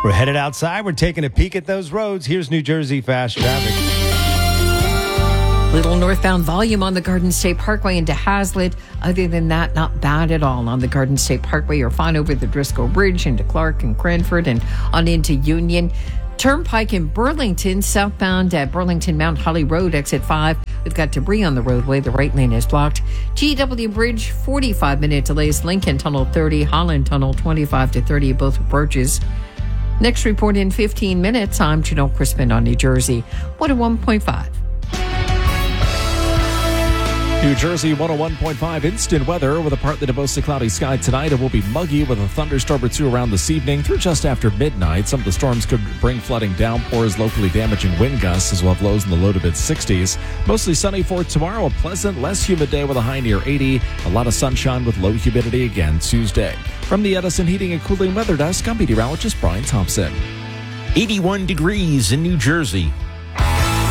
We're headed outside. We're taking a peek at those roads. Here's New Jersey fast traffic. Little northbound volume on the Garden State Parkway into Hazlitt. Other than that, not bad at all on the Garden State Parkway. You're fine over the Driscoll Bridge into Clark and Cranford and on into Union. Turnpike in Burlington, southbound at Burlington Mount Holly Road, exit 5. We've got debris on the roadway. The right lane is blocked. GW Bridge, 45-minute delays. Lincoln Tunnel 30, Holland Tunnel 25 to 30, both approaches. Next report in 15 minutes. I'm Janelle Crispin on New Jersey 101.5. New Jersey 101.5 instant weather with a partly to mostly cloudy sky tonight. It will be muggy with a thunderstorm or two around this evening through just after midnight. Some of the storms could bring flooding, downpours, locally damaging wind gusts, as well as lows in the low to mid 60s. Mostly sunny for tomorrow. A pleasant, less humid day with a high near 80. A lot of sunshine with low humidity again Tuesday. From the Edison Heating and Cooling Weather Desk, I'm meteorologist Brian Thompson. 81 degrees in New Jersey.